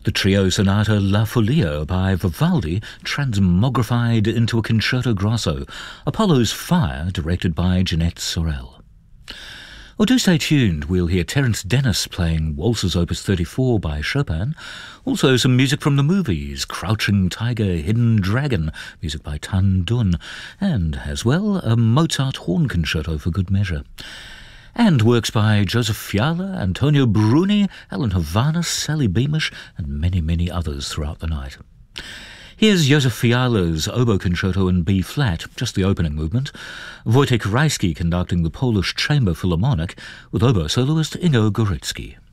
The trio sonata La Follia by Vivaldi transmogrified into a concerto grosso, Apollo's Fire, directed by Jeanette Sorel. Well, do stay tuned. We'll hear Terence Dennis playing Waltzes Opus 34 by Chopin. Also some music from the movies, Crouching Tiger, Hidden Dragon, music by Tan Dun, and, as well, a Mozart horn concerto for good measure. And works by Joseph Fiala, Antonio Bruni, Alan Havanas, Sally Beamish, and many, many others throughout the night. Here's Joseph Fiala's Oboe Concerto in B-flat, just the opening movement, Wojtek Rajski conducting the Polish Chamber Philharmonic with oboe soloist Ingo Gorecki.